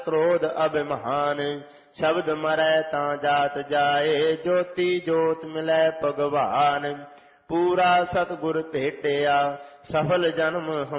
क्रोध अभिमान शब्द मरै तां जात जाए ज्योति जोत मिलै भगवान पूरा सतगुर भेटिया सफल जन्म